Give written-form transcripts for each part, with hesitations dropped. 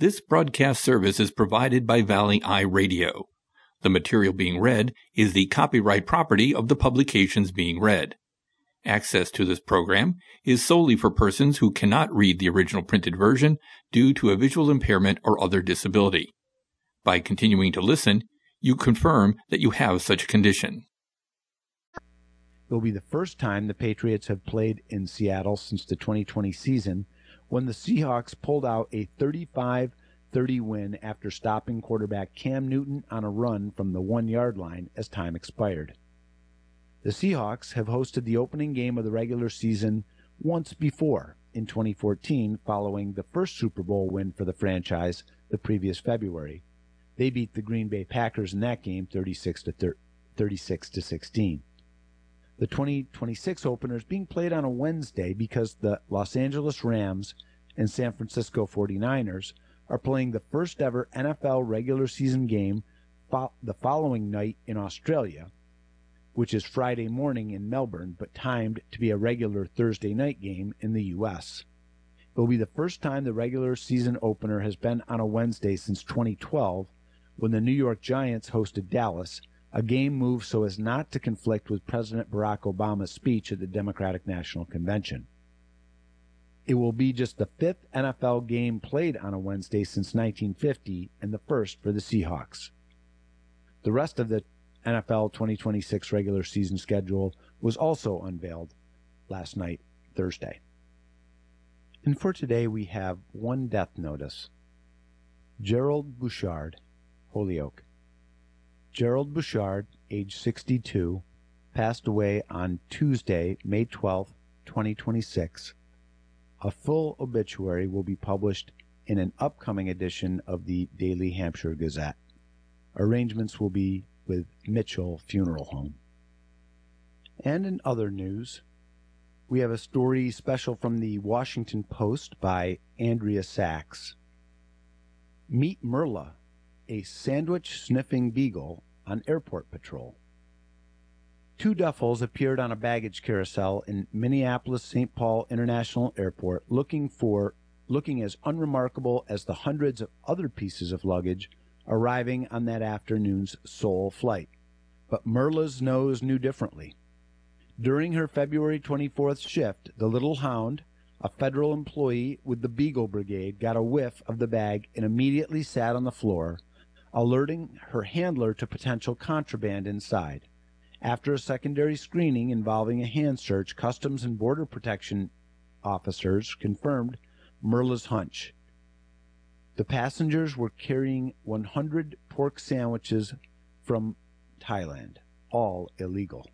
This broadcast service is provided by Valley Eye Radio. The material being read is the copyright property of the publications being read. Access to this program is solely for persons who cannot read the original printed version due to a visual impairment or other disability. By continuing to listen, you confirm that you have such a condition. It will be the first time the Patriots have played in Seattle since the 2020 season, when the Seahawks pulled out a 35-30 win after stopping quarterback Cam Newton on a run from the 1-yard line as time expired. The Seahawks have hosted the opening game of the regular season once before, in 2014, following the first Super Bowl win for the franchise the previous February. They beat the Green Bay Packers in that game 36-16. The 2026 opener is being played on a Wednesday because the Los Angeles Rams and San Francisco 49ers are playing the first ever NFL regular season game the following night in Australia, which is Friday morning in Melbourne, but timed to be a regular Thursday night game in the U.S. It will be the first time the regular season opener has been on a Wednesday since 2012, when the New York Giants hosted Dallas, a game moved so as not to conflict with President Barack Obama's speech at the Democratic National Convention. It will be just the fifth NFL game played on a Wednesday since 1950 and the first for the Seahawks. The rest of the NFL 2026 regular season schedule was also unveiled last night, Thursday. And for today we have one death notice. Gerald Bouchard, Holyoke. Gerald Bouchard, age 62, passed away on Tuesday, May 12, 2026. A full obituary will be published in an upcoming edition of the Daily Hampshire Gazette. Arrangements will be with Mitchell Funeral Home. And in other news, we have a story special from the Washington Post by Andrea Sachs. Meet Merla, a sandwich-sniffing beagle on airport patrol. Two duffels appeared on a baggage carousel in Minneapolis-St. Paul International Airport looking as unremarkable as the hundreds of other pieces of luggage arriving on that afternoon's Seoul flight. But Merla's nose knew differently. During her February 24th shift, the little hound, a federal employee with the Beagle Brigade, got a whiff of the bag and immediately sat on the floor, alerting her handler to potential contraband inside. After a secondary screening involving a hand search, Customs and Border Protection officers confirmed Merla's hunch. The passengers were carrying 100 pork sandwiches from Thailand, all illegal.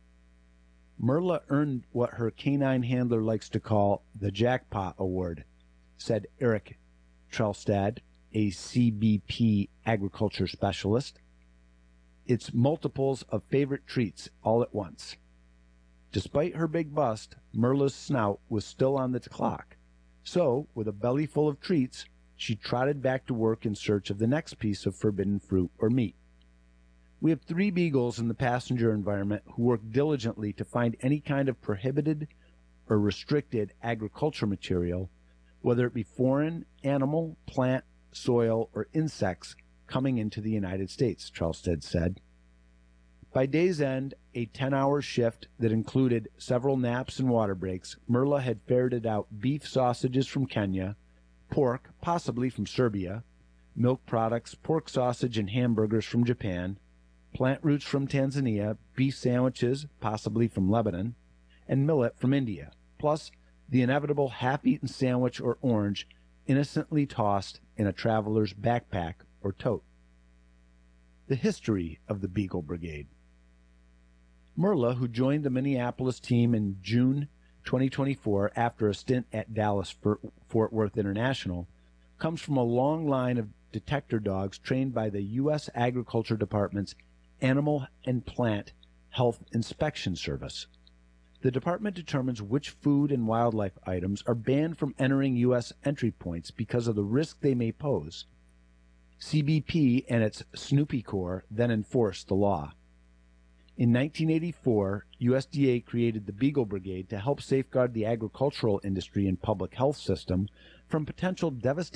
Merla earned what her canine handler likes to call the Jackpot Award, said Eric Trelstad, a CBP agriculture specialist. It's multiples of favorite treats all at once. Despite her big bust, Merla's snout was still on the clock. So, with a belly full of treats, she trotted back to work in search of the next piece of forbidden fruit or meat. We have 3 beagles in the passenger environment who work diligently to find any kind of prohibited or restricted agriculture material, whether it be foreign, animal, plant, soil, or insects coming into the United States, Trelstad said. By day's end, a 10-hour shift that included several naps and water breaks, Merla had ferreted out beef sausages from Kenya, pork, possibly from Serbia, milk products, pork sausage and hamburgers from Japan, plant roots from Tanzania, beef sandwiches, possibly from Lebanon, and millet from India, plus the inevitable half-eaten sandwich or orange innocently tossed in a traveler's backpack or tote. The history of the Beagle Brigade. Merla, who joined the Minneapolis team in June 2024 after a stint at Dallas Fort Worth International, comes from a long line of detector dogs trained by the U.S. Agriculture Department's Animal and Plant Health Inspection Service. The department determines which food and wildlife items are banned from entering U.S. entry points because of the risk they may pose. CBP and its Snoopy Corps then enforce the law. In 1984, USDA created the Beagle Brigade to help safeguard the agricultural industry and public health system from potential devastating